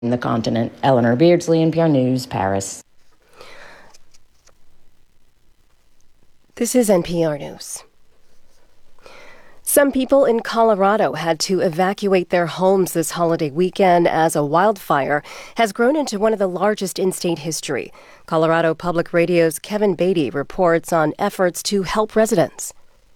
the continent. Eleanor Beardsley, NPR News, Paris. This is NPR News. Some people in Colorado had to evacuate their homes this holiday weekend as a wildfire has grown into one of the largest in state history. Colorado Public Radio's Kevin Beatty reports on efforts to help residents.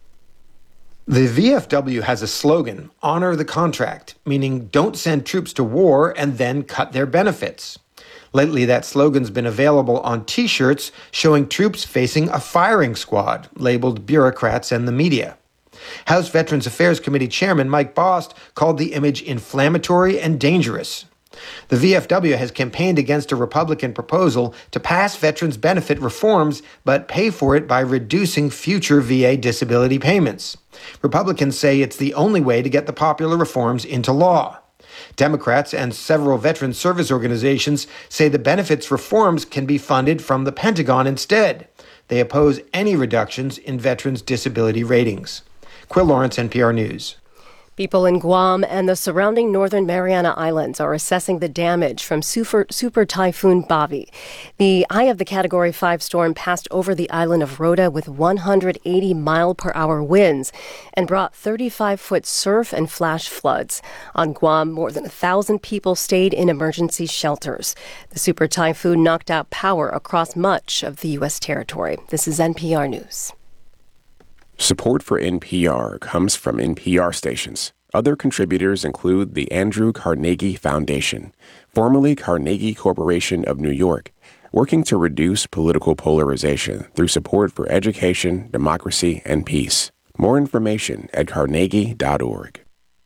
The VFW has a slogan, honor the contract, meaning don't send troops to war and then cut their benefits. Lately, that slogan's been available on T-shirts showing troops facing a firing squad, labeled bureaucrats and the media. House Veterans Affairs Committee Chairman Mike Bost called the image inflammatory and dangerous. The VFW has campaigned against a Republican proposal to pass veterans benefit reforms, but pay for it by reducing future VA disability payments. Republicans say it's the only way to get the popular reforms into law. Democrats and several veteran service organizations say the benefits reforms can be funded from the Pentagon instead. They oppose any reductions in veterans' disability ratings. Quill Lawrence, NPR News. People in Guam and the surrounding northern Mariana Islands are assessing the damage from Super Typhoon Bavi. The eye of the Category 5 storm passed over the island of Rota with 180-mile-per-hour winds and brought 35-foot surf and flash floods. On Guam, more than 1,000 people stayed in emergency shelters. The super typhoon knocked out power across much of the U.S. territory. This is NPR News. Support for NPR comes from NPR stations. Other contributors include the Andrew Carnegie Foundation, formerly Carnegie Corporation of New York, working to reduce political polarization through support for education, democracy, and peace. More information at carnegie.org.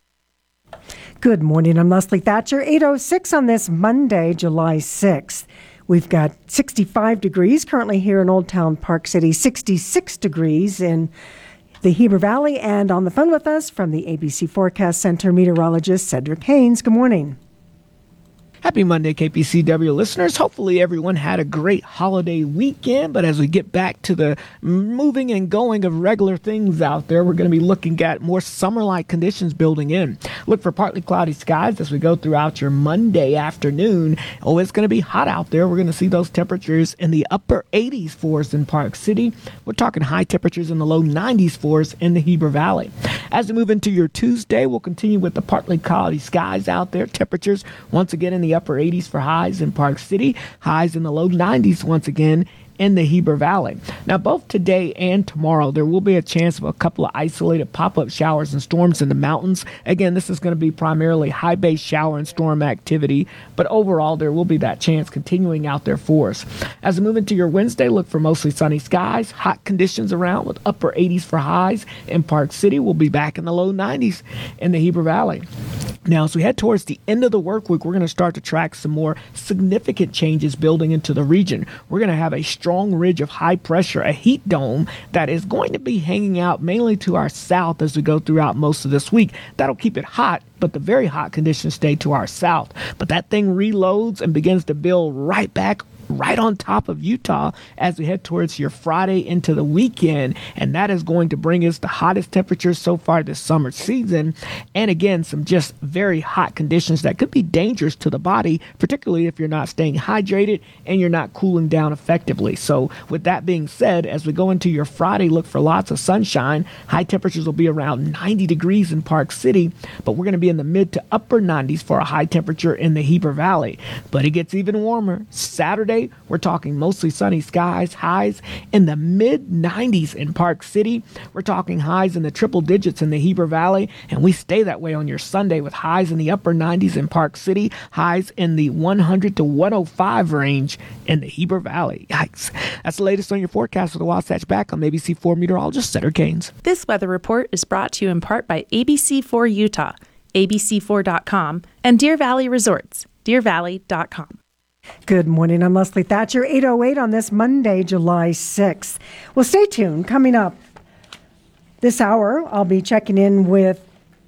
Good morning. I'm Leslie Thatcher. 8:06 on this Monday, July 6th. We've got 65 degrees currently here in Old Town Park City, 66 degrees in the Heber Valley. And on the phone with us from the ABC Forecast Center, meteorologist Cedric Haynes. Good morning. Happy Monday, KPCW listeners. Hopefully everyone had a great holiday weekend, but as we get back to the moving and going of regular things out there, we're going to be looking at more summer-like conditions building in. Look for partly cloudy skies as we go throughout your Monday afternoon. Oh, it's going to be hot out there. We're going to see those temperatures in the upper 80s for us in Park City. We're talking high temperatures in the low 90s for us in the Heber Valley. As we move into your Tuesday, we'll continue with the partly cloudy skies out there. Temperatures once again in the upper 80s for highs in Park City, highs in the low 90s once again in the Heber Valley. Now, both today and tomorrow, there will be a chance of a couple of isolated pop-up showers and storms in the mountains. Again, this is going to be primarily high base shower and storm activity, but overall, there will be that chance continuing out there for us. As we move into your Wednesday, look for mostly sunny skies, hot conditions around with upper 80s for highs in Park City. We'll be back in the low 90s in the Heber Valley. Now, as we head towards the end of the work week, we're going to start to track some more significant changes building into the region. We're going to have a strong ridge of high pressure, a heat dome that is going to be hanging out mainly to our south as we go throughout most of this week. That'll keep it hot, but the very hot conditions stay to our south. But that thing reloads and begins to build right back right on top of Utah as we head towards your Friday into the weekend. And that is going to bring us the hottest temperatures so far this summer season. And again, some just very hot conditions that could be dangerous to the body, particularly if you're not staying hydrated and you're not cooling down effectively. So with that being said, as we go into your Friday, look for lots of sunshine. High temperatures will be around 90 degrees in Park City, but we're going to be in the mid to upper 90s for a high temperature in the Heber Valley. But it gets even warmer. Saturday, we're talking mostly sunny skies, highs in the mid-90s in Park City. We're talking highs in the triple digits in the Heber Valley, and we stay that way on your Sunday with highs in the upper 90s in Park City, highs in the 100 to 105 range in the Heber Valley. Yikes. That's the latest on your forecast with the Wasatch back on ABC4 meteorologist Cedric Haynes. This weather report is brought to you in part by ABC4 Utah, abc4.com, and Deer Valley Resorts, deervalley.com. Good morning. I'm Leslie Thatcher. 8:08 on this Monday, July 6th. Well, stay tuned. Coming up this hour, I'll be checking in with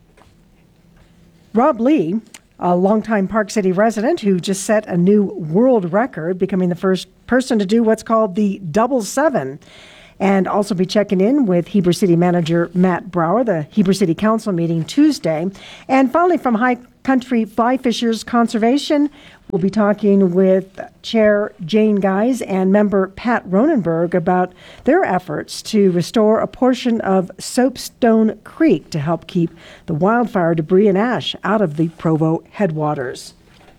Rob Lee, a longtime Park City resident who just set a new world record, becoming the first person to do what's called the Double Seven. And also be checking in with Heber City Manager Matt Brower, the Heber City Council meeting Tuesday. And finally, from High Country Fly Fishers Conservation, We'll be talking with Chair Jane Guise and member Pat Ronenberg about their efforts to restore a portion of Soapstone Creek to help keep the wildfire debris and ash out of the Provo headwaters.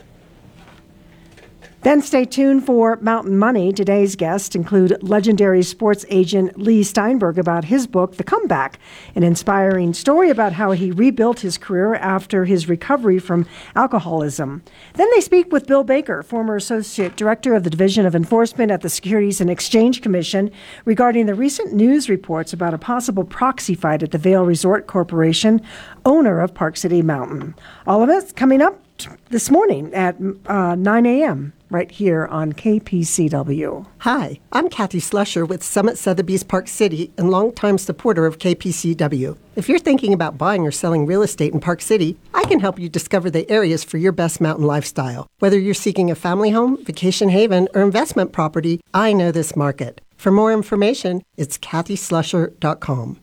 Then stay tuned for Mountain Money. Today's guests include legendary sports agent Lee Steinberg about his book, The Comeback, an inspiring story about how he rebuilt his career after his recovery from alcoholism. Then they speak with Bill Baker, former Associate Director of the Division of Enforcement at the Securities and Exchange Commission, regarding the recent news reports about a possible proxy fight at the Vail Resort Corporation, owner of Park City Mountain. All of it coming up this morning at 9 a.m. right here on KPCW. Hi, I'm Kathy Slusher with Summit Sotheby's Park City and longtime supporter of KPCW. If you're thinking about buying or selling real estate in Park City, I can help you discover the areas for your best mountain lifestyle. Whether you're seeking a family home, vacation haven, or investment property, I know this market. For more information, it's kathyslusher.com.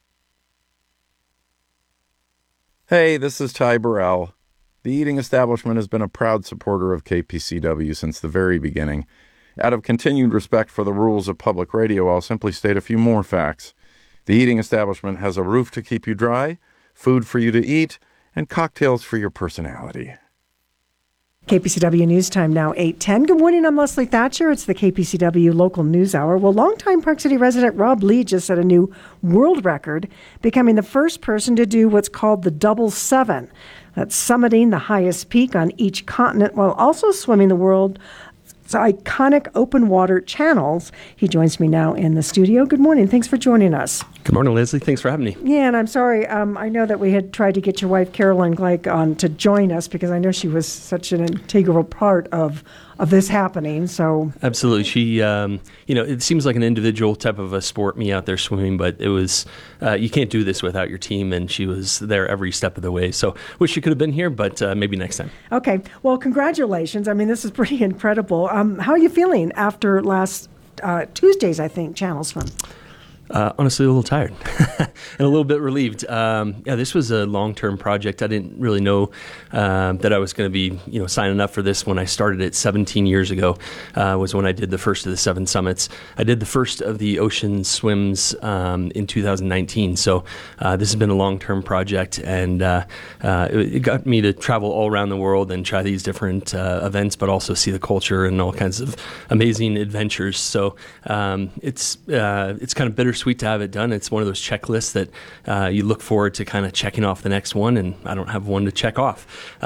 Hey, this is Ty Burrell. The Eating Establishment has been a proud supporter of KPCW since the very beginning. Out of continued respect for the rules of public radio, I'll simply state a few more facts. The Eating Establishment has a roof to keep you dry, food for you to eat, and cocktails for your personality. KPCW News Time now 8:10. Good morning, I'm Leslie Thatcher. It's the KPCW Local News Hour. Well, longtime Park City resident Rob Lee just set a new world record, becoming the first person to do what's called the Double Seven. That's summiting the highest peak on each continent while also swimming the world's iconic open water channels. He joins me now in the studio. Good morning. Thanks for joining us. Good morning, Leslie. Thanks for having me. Yeah, and I'm sorry. I know that we had tried to get your wife, Caroline Gleick, on to join us because I know she was such an integral part of this happening. So absolutely. She, it seems like an individual type of a sport, me out there swimming, but it was, you can't do this without your team, and she was there every step of the way. So wish she could have been here, but maybe next time. Okay. Well, congratulations. I mean, this is pretty incredible. How are you feeling after last Tuesday's, I think, channel swim? Honestly, a little tired and a little bit relieved. This was a long-term project. I didn't really know that I was going to be, signing up for this when I started it 17 years ago. Was when I did the first of the 7 summits. I did the first of the ocean swims in 2019. So this has been a long-term project, and it got me to travel all around the world and try these different events, but also see the culture and all kinds of amazing adventures. So it's kind of bittersweet to have it done. It's one of those checklists that you look forward to kind of checking off the next one, and I don't have one to check off.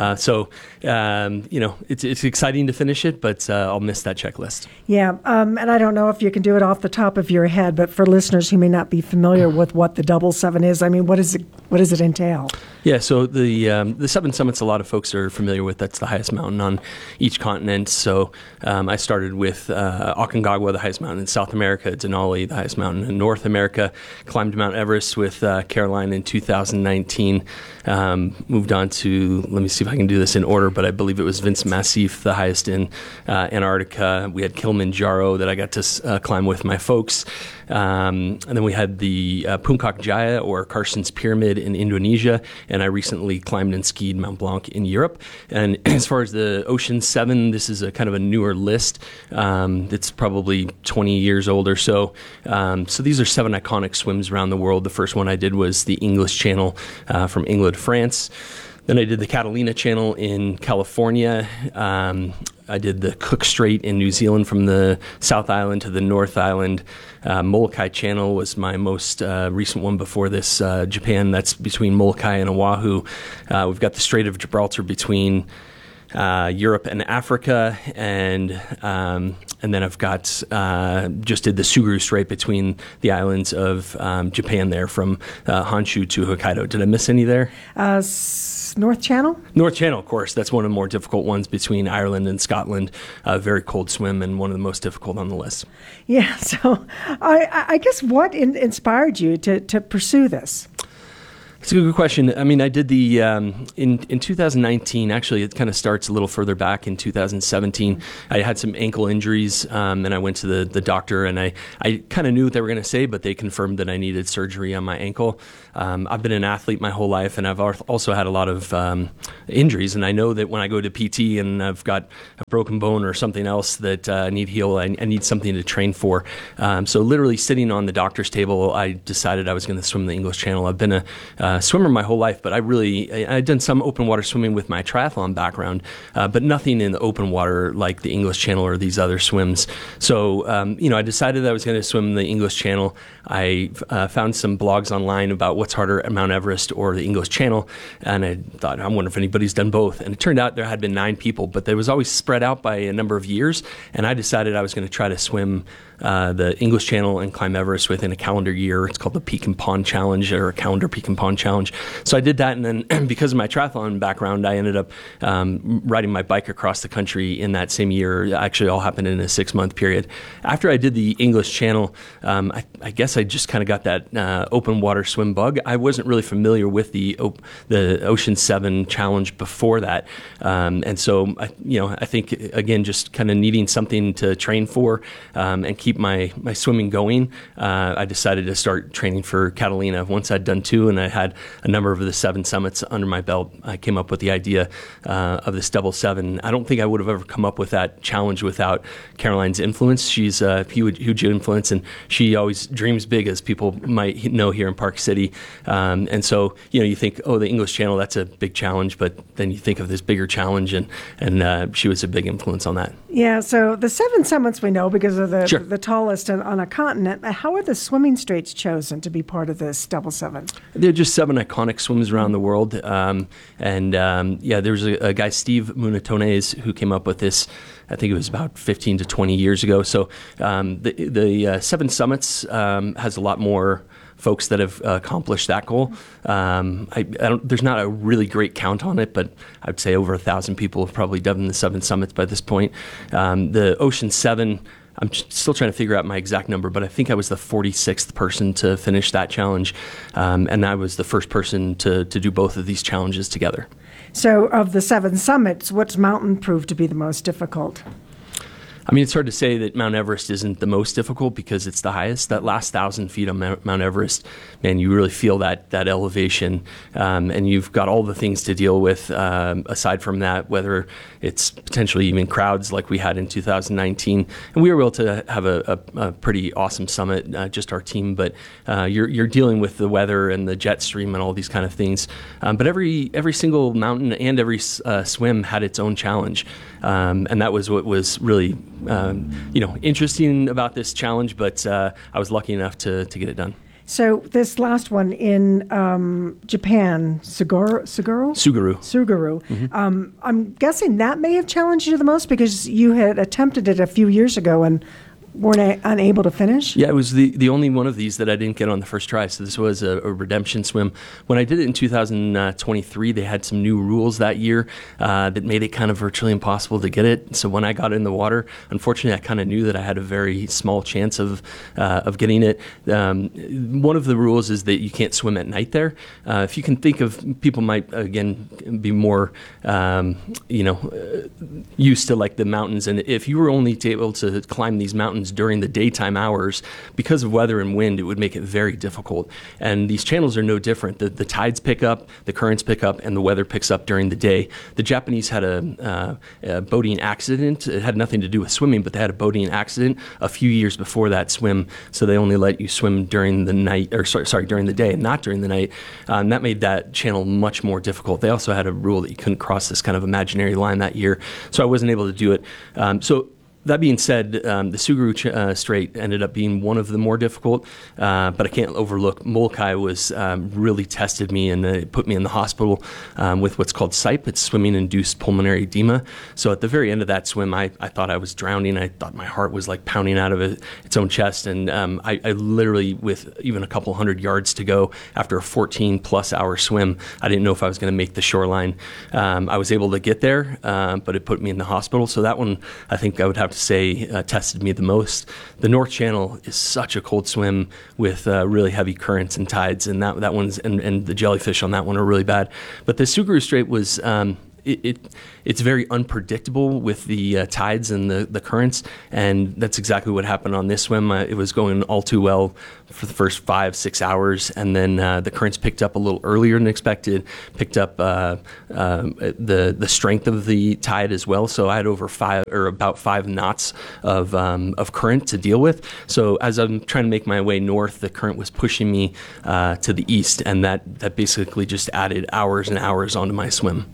It's exciting to finish it, but I'll miss that checklist. Yeah, and I don't know if you can do it off the top of your head, but for listeners who may not be familiar with what the Double Seven is, I mean, what does it entail? Yeah, so the 7 summits, a lot of folks are familiar with. That's the highest mountain on each continent. So I started with Aconcagua, the highest mountain in South America, Denali, the highest mountain in North America, climbed Mount Everest with Caroline in 2019, moved on to, let me see if I can do this in order, but I believe it was Vince Massif, the highest in Antarctica. We had Kilimanjaro that I got to climb with my folks. And then we had the Puncak Jaya, or Carson's Pyramid, in Indonesia, and I recently climbed and skied Mount Blanc in Europe. And as far as the Ocean 7, this is a kind of a newer list. It's probably 20 years old or so. So these are 7 iconic swims around the world. The first one I did was the English Channel from England to France. Then I did the Catalina Channel in California. I did the Cook Strait in New Zealand from the South Island to the North Island. Molokai Channel was my most recent one before this, Japan. That's between Molokai and Oahu. We've got the Strait of Gibraltar between Europe and Africa, and then I've got just did the Suguru Strait between the islands of Japan there from Honshu to Hokkaido. Did I miss any there? North Channel? North Channel, of course. That's one of the more difficult ones between Ireland and Scotland. Very cold swim and one of the most difficult on the list. Yeah, so I guess what inspired you to pursue this? It's a good question. I mean, I did the in 2019. Actually, it kind of starts a little further back in 2017. I had some ankle injuries, and I went to the doctor, and I kind of knew what they were going to say, but they confirmed that I needed surgery on my ankle. I've been an athlete my whole life, and I've also had a lot of injuries, and I know that when I go to PT and I've got a broken bone or something else that I need heal, I need something to train for. So literally sitting on the doctor's table, I decided I was going to swim the English Channel. I've been a swimmer my whole life, but I'd done some open water swimming with my triathlon background, but nothing in the open water like the English Channel or these other swims. So, I decided I was going to swim the English Channel. I found some blogs online about what's harder at Mount Everest or the English Channel, and I thought, I wonder if anybody's done both. And it turned out there had been 9 people, but they was always spread out by a number of years, and I decided I was going to try to swim the English Channel and climb Everest within a calendar year. It's called the Peak and Pond Challenge, or a calendar Peak and Pond Challenge. So I did that, and then because of my triathlon background, I ended up riding my bike across the country in that same year. It actually all happened in a 6-month period. After I did the English Channel, I guess I just kind of got that open water swim bug. I wasn't really familiar with the Ocean 7 Challenge before that, and so I think again just kind of needing something to train for and keep my swimming going, I decided to start training for Catalina. Once I'd done 2 and I had a number of the 7 summits under my belt, I came up with the idea of this double 7. I don't think I would have ever come up with that challenge without Caroline's influence. She's a huge influence, and she always dreams big, as people might know here in Park City. And so, you think, oh, the English Channel, that's a big challenge, but then you think of this bigger challenge, and she was a big influence on that. Yeah, so the 7 summits we know because of the Sure. the tallest on a continent. How are the swimming straights chosen to be part of this double 7? They're just 7 iconic swims around the world. There's a guy, Steve Munatones, who came up with this. I think it was about 15 to 20 years ago. So the 7 summits has a lot more folks that have accomplished that goal. There's not a really great count on it, but I'd say over 1,000 people have probably done the 7 summits by this point. The Ocean 7, I'm still trying to figure out my exact number, but I think I was the 46th person to finish that challenge, and I was the first person to do both of these challenges together. So of the 7 summits, which mountain proved to be the most difficult? I mean, it's hard to say that Mount Everest isn't the most difficult because it's the highest. That last 1,000 feet on Mount Everest, man, you really feel that elevation, and you've got all the things to deal with aside from that, whether it's potentially even crowds like we had in 2019. And we were able to have a pretty awesome summit, just our team, but you're dealing with the weather and the jet stream and all these kind of things. But every single mountain and every swim had its own challenge, and that was what was really interesting about this challenge, but I was lucky enough to get it done. So this last one in Japan, Suguru? Mm-hmm. I'm guessing that may have challenged you the most because you had attempted it a few years ago and weren't unable to finish? Yeah, it was the only one of these that I didn't get on the first try. So this was a redemption swim. When I did it in 2023, they had some new rules that year that made it kind of virtually impossible to get it. So when I got in the water, unfortunately, I kind of knew that I had a very small chance of getting it. One of the rules is that you can't swim at night there. If you can think of, people might, again, be more, used to like the mountains. And if you were only able to climb these mountains during the daytime hours, because of weather and wind, it would make it very difficult. And these channels are no different. The tides pick up, the currents pick up, and the weather picks up during the day. The Japanese had a boating accident. It had nothing to do with swimming, but they had a boating accident a few years before that swim, so they only let you swim during the night, or during the day, and not during the night. And that made that channel much more difficult. They also had a rule that you couldn't cross this kind of imaginary line that year, so I wasn't able to do it. That being said, the Suguru Strait ended up being one of the more difficult, but I can't overlook Molokai was really tested me, and it put me in the hospital with what's called SIPE. It's swimming-induced pulmonary edema. So at the very end of that swim, I thought I was drowning. I thought my heart was like pounding out of its own chest, and I literally, with even a couple 100 yards to go after a 14-plus hour swim, I didn't know if I was going to make the shoreline. I was able to get there, but it put me in the hospital. So that one, I think I would have to say tested me the most. The North Channel is such a cold swim with really heavy currents and tides, and that one's and the jellyfish on that one are really bad. But the Tsugaru Strait was it's very unpredictable with the tides and the currents, and that's exactly what happened on this swim. It was going all too well for the first 5-6 hours, and then the currents picked up a little earlier than expected, picked up the strength of the tide as well. So I had about 5 knots of current to deal with. So as I'm trying to make my way north, the current was pushing me to the east, and that basically just added hours and hours onto my swim.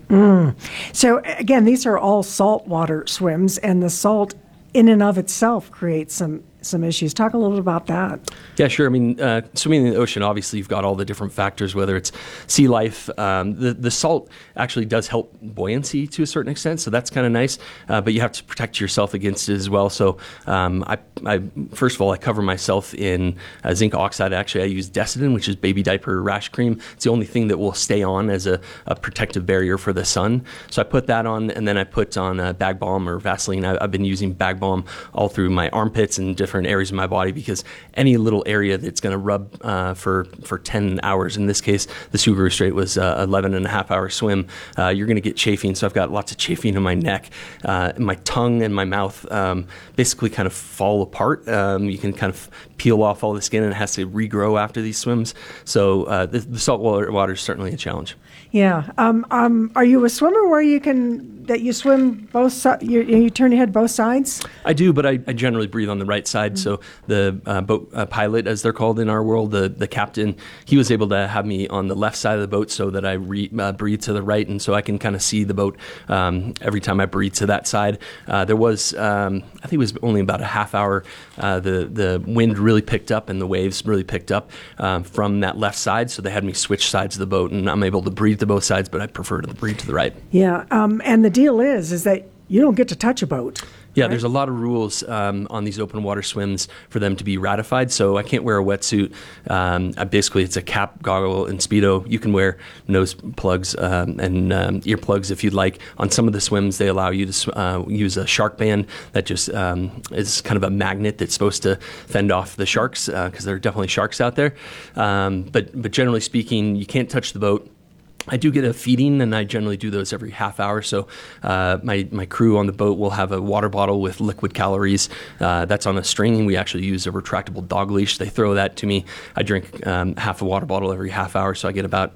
So again, these are all saltwater swims, and the salt in and of itself creates some issues. Talk a little bit about that. Yeah, sure. I mean, swimming in the ocean, obviously, you've got all the different factors, whether it's sea life. The salt actually does help buoyancy to a certain extent, so that's kind of nice. But you have to protect yourself against it as well. So I first of all, I cover myself in zinc oxide. Actually, I use Decidin, which is baby diaper rash cream. It's the only thing that will stay on as a protective barrier for the sun. So I put that on, and then I put on Bag Balm or Vaseline. I've been using Bag Balm all through my armpits and different areas of my body, because any little area that's going to rub for 10 hours, in this case the Tsugaru Strait was 11 and a half hour swim, you're going to get chafing. So I've got lots of chafing in my neck. My tongue and my mouth basically kind of fall apart. You can kind of peel off all the skin, and it has to regrow after these swims. So the salt water is certainly a challenge. Yeah. Are you a swimmer where you swim both sides? You turn your head both sides? I do, but I generally breathe on the right side. So the boat pilot, as they're called in our world, the captain, he was able to have me on the left side of the boat so that I breathe to the right, and so I can kind of see the boat every time I breathe to that side. There was, I think it was only about a half hour, the wind really picked up and the waves really picked up from that left side, so they had me switch sides of the boat, and I'm able to breathe to both sides, but I prefer to breathe to the right. Yeah, and the deal is that you don't get to touch a boat. Yeah, there's a lot of rules on these open water swims for them to be ratified. So I can't wear a wetsuit. Basically, it's a cap, goggle, and Speedo. You can wear nose plugs and earplugs if you'd like. On some of the swims, they allow you to use a shark band that just is kind of a magnet that's supposed to fend off the sharks, because there are definitely sharks out there. But generally speaking, you can't touch the boat. I do get a feeding, and I generally do those every half hour. So my crew on the boat will have a water bottle with liquid calories. That's on a string. We actually use a retractable dog leash. They throw that to me. I drink half a water bottle every half hour, so I get about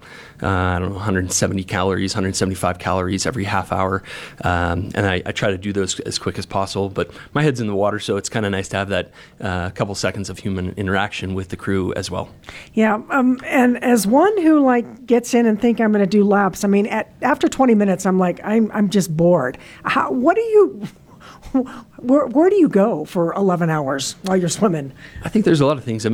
170 calories, 175 calories every half hour. And I try to do those as quick as possible. But my head's in the water, so it's kind of nice to have that couple seconds of human interaction with the crew as well. Yeah, and as one who gets in and think I'm going to do laps, I mean, after 20 minutes, I'm like, I'm just bored. Where do you go for 11 hours while you're swimming? I think there's a lot of things.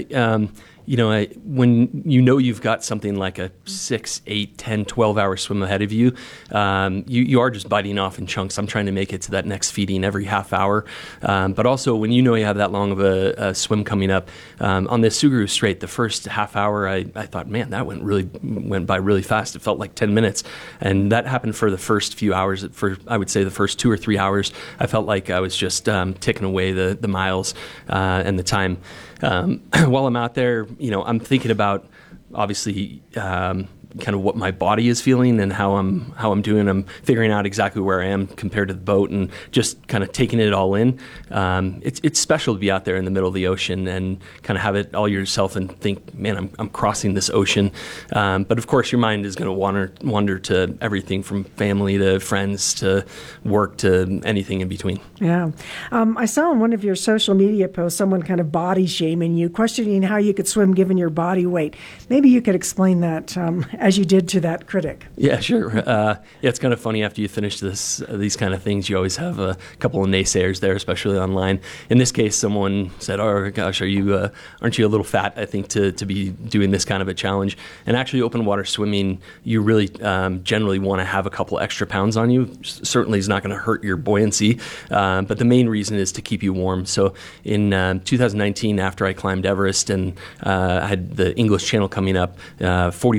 When you've got something like a 6, 8, 10, 12-hour swim ahead of you, you are just biting off in chunks. I'm trying to make it to that next feeding every half hour. But also, when you have that long of a swim coming up, on the Tsugaru Strait, the first half hour, I thought, man, that went by really fast. It felt like 10 minutes. And that happened for the first few hours. I would say the first 2 or 3 hours, I felt like I was just ticking away the miles and the time. While I'm out there, I'm thinking about, obviously, kind of what my body is feeling and how I'm doing. I'm figuring out exactly where I am compared to the boat, and just kind of taking it all in. It's special to be out there in the middle of the ocean and kind of have it all yourself and think, man, I'm crossing this ocean. But of course, your mind is going to wander to everything from family to friends to work to anything in between. Yeah. I saw on one of your social media posts someone kind of body shaming you, questioning how you could swim given your body weight. Maybe you could explain that as you did to that critic. Yeah, sure. It's kind of funny after you finish these kind of things, you always have a couple of naysayers there, especially online. In this case, someone said, "Oh gosh, aren't you a little fat? I think to be doing this kind of a challenge." And actually, open water swimming, you really generally want to have a couple extra pounds on you. Certainly, is not going to hurt your buoyancy, but the main reason is to keep you warm. So in 2019, after I climbed Everest and I had the English Channel coming up, 45 days later,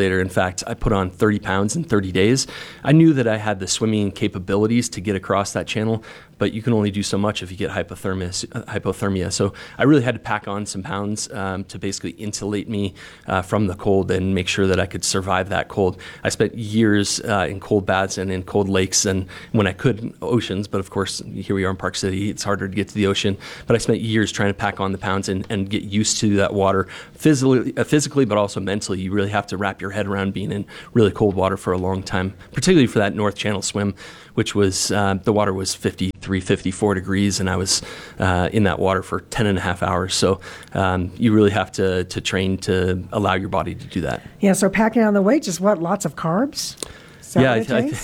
later. In fact, I put on 30 pounds in 30 days. I knew that I had the swimming capabilities to get across that channel, but you can only do so much if you get hypothermia. So I really had to pack on some pounds to basically insulate me from the cold and make sure that I could survive that cold. I spent years in cold baths and in cold lakes, and when I could, oceans, but of course, here we are in Park City, it's harder to get to the ocean. But I spent years trying to pack on the pounds and get used to that water physically, but also mentally. You really have to wrap your head around being in really cold water for a long time, particularly for that North Channel swim, which was, the water was 53, 54 degrees, and I was in that water for 10 and a half hours. So you really have to train to allow your body to do that. Yeah, so packing on the weight, just lots of carbs? Yeah,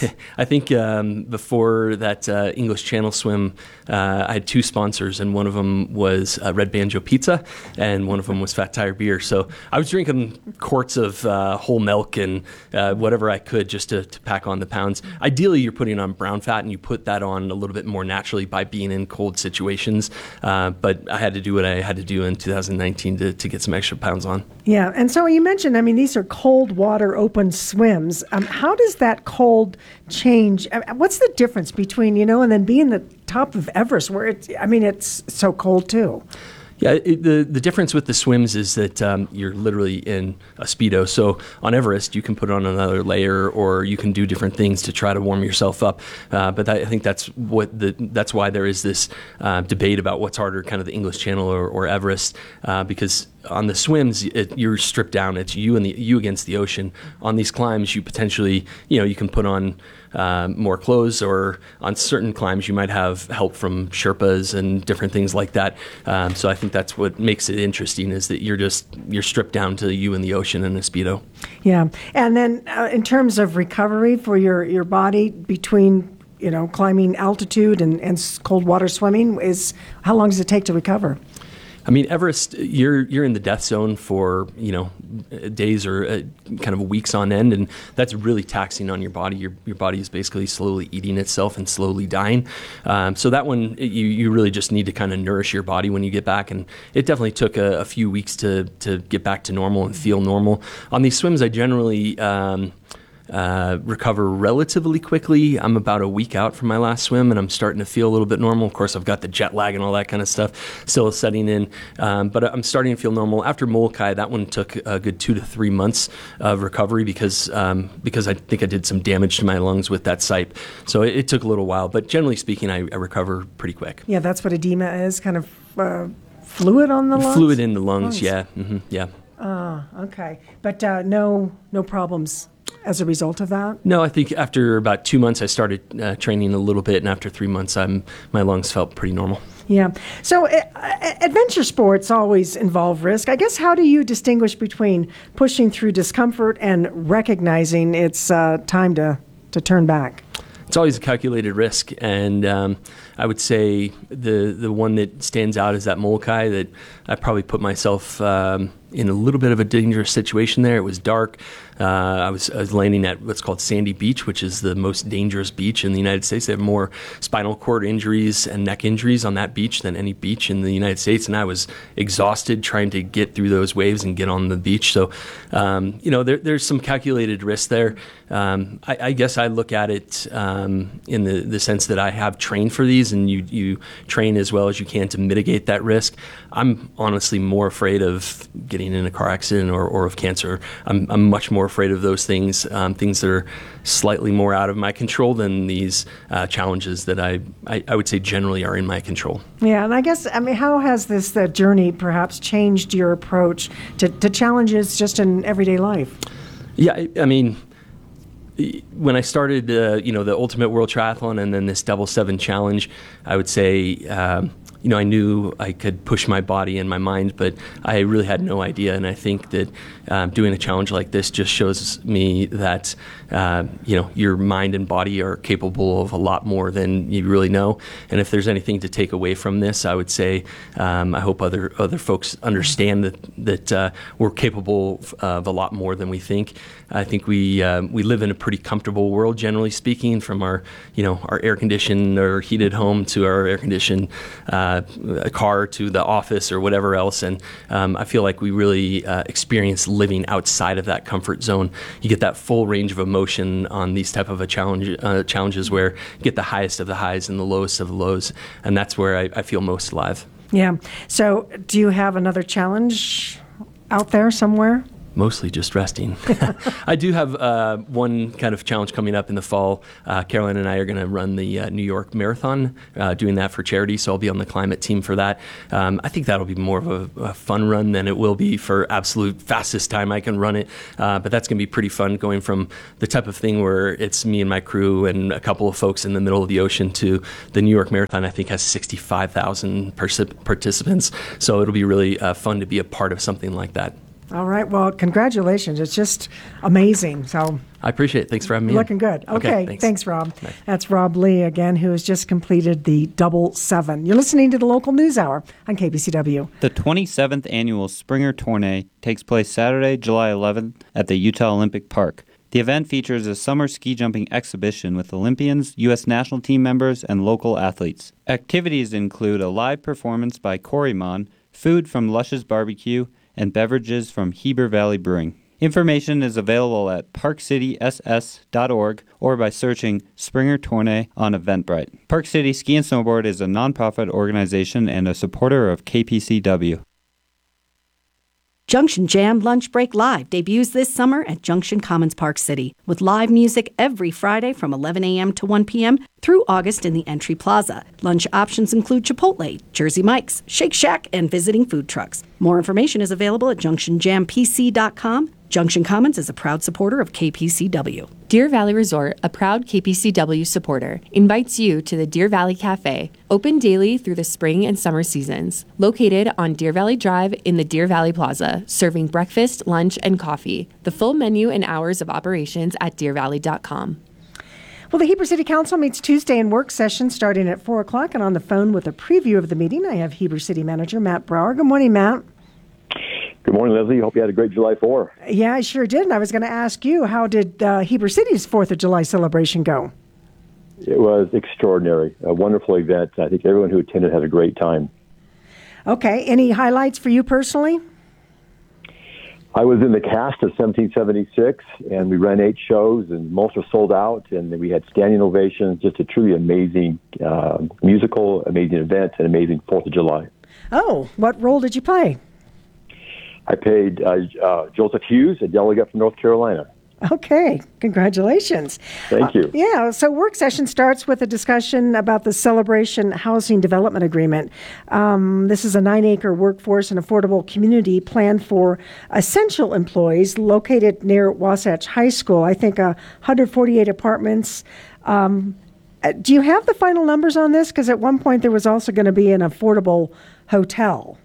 I think before that English Channel swim, I had two sponsors, and one of them was Red Banjo Pizza, and one of them was Fat Tire Beer. So I was drinking quarts of whole milk and whatever I could just to pack on the pounds. Ideally, you're putting on brown fat, and you put that on a little bit more naturally by being in cold situations. But I had to do what I had to do in 2019 to get some extra pounds on. Yeah, and so you mentioned, these are cold water open swims. How does that cold change? What's the difference between, and then being the top of Everest where it's so cold too? Yeah, the difference with the swims is that you're literally in a Speedo. So on Everest, you can put on another layer, or you can do different things to try to warm yourself up. But I think that's why there is this debate about what's harder, kind of the English Channel or Everest, because on the swims, you're stripped down. It's you against the ocean. On these climbs, you potentially, you can put on more clothes, or on certain climbs, you might have help from Sherpas and different things like that. So I think that's what makes it interesting, is that you're stripped down to you in the ocean in a Speedo. Yeah. And then in terms of recovery for your body between, climbing altitude and cold water swimming, how long does it take to recover? Everest, you're in the death zone for, days or kind of weeks on end, and that's really taxing on your body. Your body is basically slowly eating itself and slowly dying. So that one, you really just need to kind of nourish your body when you get back, and it definitely took a few weeks to get back to normal and feel normal. On these swims, I generally recover relatively quickly. I'm about a week out from my last swim, and I'm starting to feel a little bit normal. Of course, I've got the jet lag and all that kind of stuff still setting in, but I'm starting to feel normal. After Molokai, that one took a good 2 to 3 months of recovery because I think I did some damage to my lungs with that site. So it took a little while, but generally speaking, I recover pretty quick. Yeah, that's what edema is, kind of fluid on the lungs? Fluid in the lungs, yeah. Mm-hmm, yeah. Okay. But no problems as a result of that? No, I think after about 2 months, I started training a little bit, and after 3 months, my lungs felt pretty normal. Yeah. So adventure sports always involve risk. I guess, how do you distinguish between pushing through discomfort and recognizing it's time to turn back? It's always a calculated risk, and I would say the one that stands out is that Molokai, that I probably put myself in a little bit of a dangerous situation there. It was dark. I was landing at what's called Sandy Beach, which is the most dangerous beach in the United States. They have more spinal cord injuries and neck injuries on that beach than any beach in the United States, and I was exhausted trying to get through those waves and get on the beach. So, there's some calculated risk there. I guess I look at it in the sense that I have trained for these, and you train as well as you can to mitigate that risk. I'm honestly more afraid of getting in a car accident or of cancer. I'm much more afraid of those things that are slightly more out of my control than these challenges that I would say generally are in my control. Yeah, and I guess, how has this journey perhaps changed your approach to challenges just in everyday life? Yeah, when I started, the Ultimate World Triathlon and then this Double 7 Challenge, I would say, I knew I could push my body and my mind, but I really had no idea. And I think that doing a challenge like this just shows me that, your mind and body are capable of a lot more than you really know. And if there's anything to take away from this, I would say I hope other folks understand that we're capable of a lot more than we think. I think we live in a pretty comfortable world, generally speaking, from our air conditioned or heated home to our air conditioned a car to the office or whatever else. And I feel like we really experience living outside of that comfort zone. You get that full range of emotion on these type of challenges where you get the highest of the highs and the lowest of the lows. And that's where I feel most alive. Yeah. So do you have another challenge out there somewhere? Mostly just resting. I do have one kind of challenge coming up in the fall. Caroline and I are going to run the New York Marathon, doing that for charity, so I'll be on the climate team for that. I think that'll be more of a fun run than it will be for absolute fastest time I can run it, but that's going to be pretty fun, going from the type of thing where it's me and my crew and a couple of folks in the middle of the ocean to the New York Marathon. I think has 65,000 participants, so it'll be really fun to be a part of something like that. All right. Well, congratulations. It's just amazing. So I appreciate it. Thanks for having me. Looking good. Okay. Thanks, Rob. Bye. That's Rob Lee again, who has just completed the Double 7. You're listening to the Local News Hour on KPCW. The 27th annual Springer Tournée takes place Saturday, July 11th at the Utah Olympic Park. The event features a summer ski jumping exhibition with Olympians, U.S. national team members, and local athletes. Activities include a live performance by Corymon, food from Lush's Barbecue, and beverages from Heber Valley Brewing. Information is available at parkcityss.org or by searching Springer Tournée on Eventbrite. Park City Ski and Snowboard is a nonprofit organization and a supporter of KPCW. Junction Jam Lunch Break Live debuts this summer at Junction Commons Park City with live music every Friday from 11 a.m. to 1 p.m. through August in the Entry Plaza. Lunch options include Chipotle, Jersey Mike's, Shake Shack, and visiting food trucks. More information is available at junctionjampc.com. Junction Commons is a proud supporter of KPCW. Deer Valley Resort, a proud KPCW supporter, invites you to the Deer Valley Cafe, open daily through the spring and summer seasons. Located on Deer Valley Drive in the Deer Valley Plaza, serving breakfast, lunch, and coffee. The full menu and hours of operations at deervalley.com. Well, the Heber City Council meets Tuesday in work session starting at 4 o'clock, and on the phone with a preview of the meeting, I have Heber City Manager Matt Brower. Good morning, Matt. Good morning, Leslie. Hope you had a great July 4th. Yeah, I sure did. And I was going to ask you, how did Heber City's 4th of July celebration go? It was extraordinary. A wonderful event. I think everyone who attended had a great time. Okay. Any highlights for you personally? I was in the cast of 1776, and we ran 8 shows, and most were sold out, and we had standing ovations. Just a truly amazing musical, amazing event, and amazing 4th of July. Oh, what role did you play? I played Joseph Hughes, a delegate from North Carolina. Okay, congratulations. Thank you. Yeah, so work session starts with a discussion about the Celebration Housing Development Agreement. This is a 9-acre workforce and affordable community plan for essential employees located near Wasatch High School. I think 148 apartments. Do you have the final numbers on this? Because at one point there was also going to be an affordable hotel.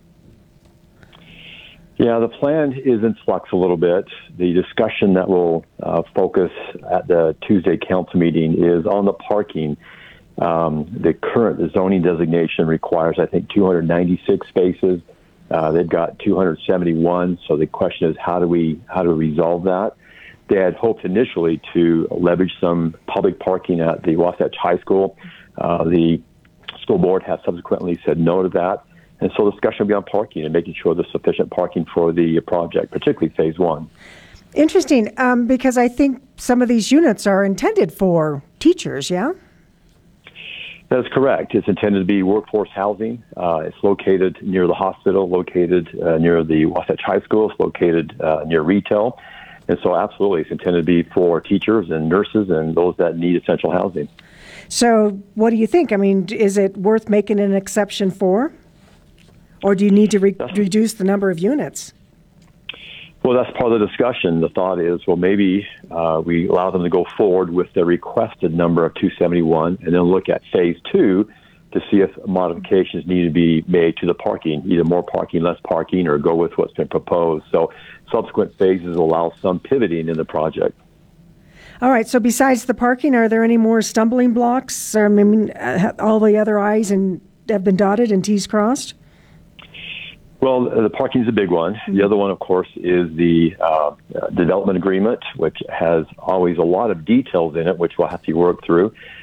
Yeah, the plan is in flux a little bit. The discussion that will focus at the Tuesday council meeting is on the parking. The current zoning designation requires, I think, 296 spaces. They've got 271. So the question is, how do we resolve that? They had hoped initially to leverage some public parking at the Wasatch High School. The school board has subsequently said no to that. And so discussion will be on parking and making sure there's sufficient parking for the project, particularly phase 1. Interesting, because I think some of these units are intended for teachers, yeah? That is correct. It's intended to be workforce housing. It's located near the hospital, located near the Wasatch High School. It's located near retail. And so absolutely, it's intended to be for teachers and nurses and those that need essential housing. So what do you think? I mean, is it worth making an exception for? Or do you need to reduce the number of units? Well, that's part of the discussion. The thought is, well, maybe we allow them to go forward with the requested number of 271 and then look at phase 2 to see if modifications need to be made to the parking, either more parking, less parking, or go with what's been proposed. So subsequent phases will allow some pivoting in the project. All right. So besides the parking, are there any more stumbling blocks? I mean, all the other I's have been dotted and T's crossed? Well, the parking is a big one. The other one, of course, is the development agreement, which has always a lot of details in it, which we'll have to work through.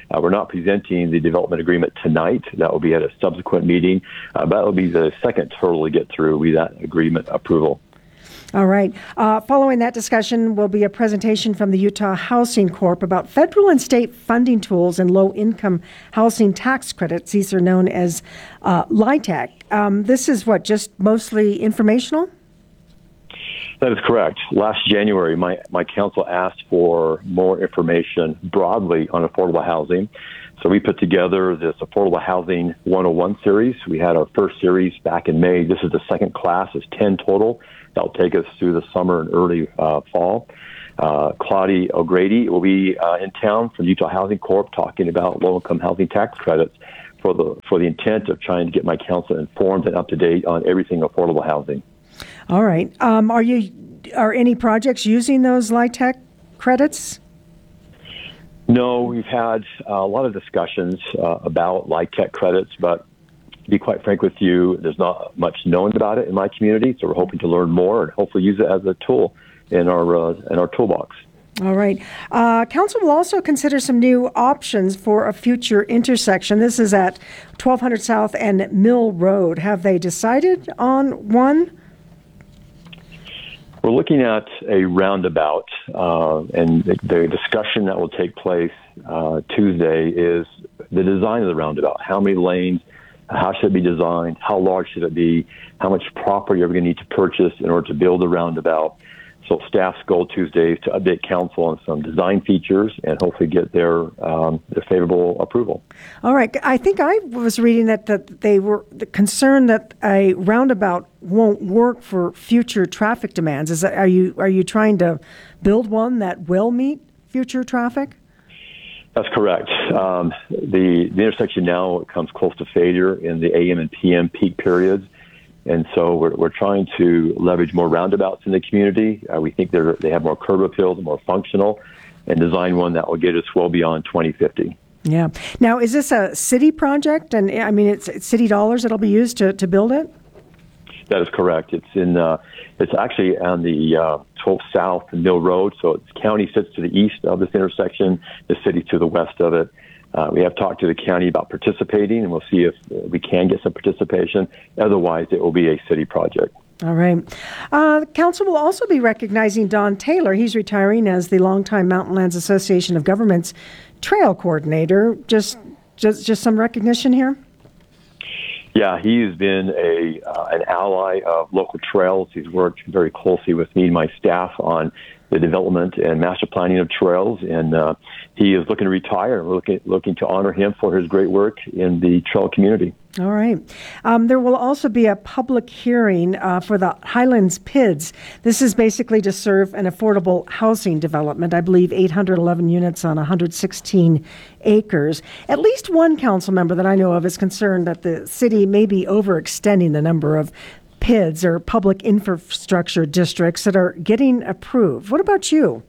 We're not presenting the development agreement tonight. That will be at a subsequent meeting. That will be the second hurdle to get through, will be that agreement approval. All right. Following that discussion will be a presentation from the Utah Housing Corp about federal and state funding tools and low-income housing tax credits. These are known as LIHTC. This is what, just mostly informational? That is correct. Last January, my council asked for more information broadly on affordable housing. So we put together this Affordable Housing 101 series. We had our first series back in May. This is the second class. It's 10 total. That'll take us through the summer and early fall. Claudia O'Grady will be in town from Utah Housing Corp talking about low-income housing tax credits for the intent of trying to get my council informed and up to date on everything affordable housing. All right. Are any projects using those LIHTC credits? No, we've had a lot of discussions about LIHTC credits, but to be quite frank with you, there's not much known about it in my community, so we're hoping to learn more and hopefully use it as a tool in our toolbox. All right. Council will also consider some new options for a future intersection. This is at 1200 South and Mill Road. Have they decided on one? We're looking at a roundabout, and the discussion that will take place Tuesday is the design of the roundabout. How many lanes? How should it be designed? How large should it be? How much property are we going to need to purchase in order to build the roundabout? So staff's goal Tuesday is to update council on some design features and hopefully get their favorable approval. All right. I think I was reading that they were concerned that a roundabout won't work for future traffic demands. Are you trying to build one that will meet future traffic? That's correct. The intersection now comes close to failure in the AM and PM peak periods. And so we're trying to leverage more roundabouts in the community. We think they have more curb appeal, more functional, and design one that will get us well beyond 2050. Yeah. Now, is this a city project? And I mean, it's city dollars that'll be used to build it? That is correct. It's actually on the 12th South and Mill Road. So it's county sits to the east of this intersection, the city to the west of it. We have talked to the county about participating, and we'll see if we can get some participation. Otherwise, it will be a city project. All right. Council will also be recognizing Don Taylor. He's retiring as the longtime Mountain Lands Association of Governments trail coordinator. Just some recognition here? Yeah, he has been an ally of local trails. He's worked very closely with me and my staff on the development and master planning of trails, and he is looking to retire. We're looking to honor him for his great work in the trail community. All right. There will also be a public hearing for the Highlands PIDs. This is basically to serve an affordable housing development. I believe 811 units on 116 acres. At least one council member that I know of is concerned that the city may be overextending the number of PIDs, or public infrastructure districts, that are getting approved. What about you?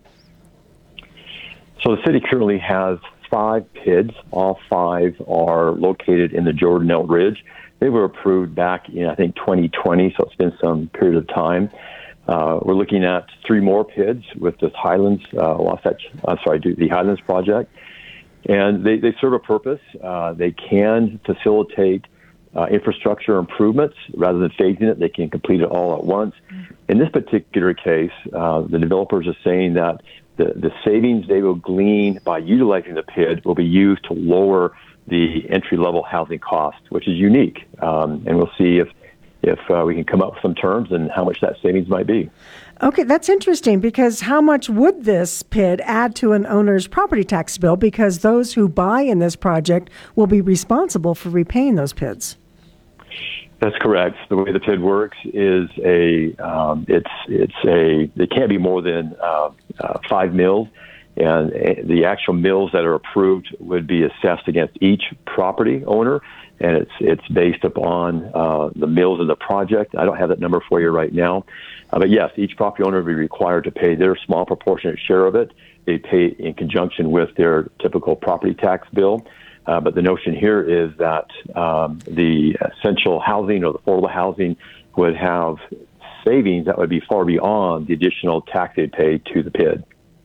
So the city currently has 5 PIDs. All 5 are located in the Jordanelle Ridge. They were approved back in, I think, 2020, so it's been some period of time. We're looking at 3 more PIDs with this Highlands, the Highlands project. And they serve a purpose. They can facilitate infrastructure improvements rather than phasing it. They can complete it all at once. In this particular case, the developers are saying that the savings they will glean by utilizing the PID will be used to lower the entry-level housing cost, which is unique. And we'll see if we can come up with some terms and how much that savings might be. Okay, that's interesting, because how much would this PID add to an owner's property tax bill? Because those who buy in this project will be responsible for repaying those PIDs. That's correct. The way the PID works is it can't be more than 5 mills, and the actual mills that are approved would be assessed against each property owner, and it's based upon the mills in the project. I don't have that number for you right now, but yes, each property owner would be required to pay their small proportionate share of it. They pay in conjunction with their typical property tax bill. But the notion here is that the essential housing or the affordable housing would have savings that would be far beyond the additional tax they pay to the PID.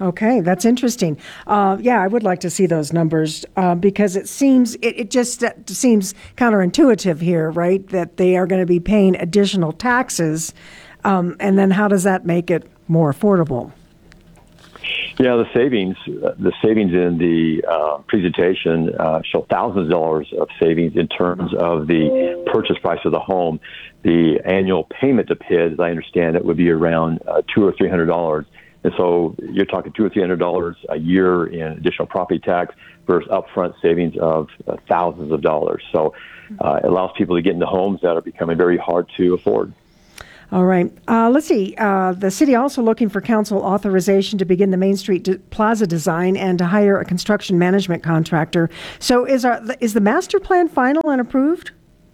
Okay, that's interesting. I would like to see those numbers because it seems it just seems counterintuitive here, right? That they are going to be paying additional taxes, and then how does that make it more affordable? Yeah, the savings in the presentation show thousands of dollars of savings in terms of the purchase price of the home. The annual payment to PID, as I understand it, would be around $200 or $300. And so you're talking $200 or $300 a year in additional property tax versus upfront savings of thousands of dollars. So it allows people to get into homes that are becoming very hard to afford. All right. Let's see. The city also looking for council authorization to begin the Main Street Plaza design and to hire a construction management contractor. So is the master plan final and approved?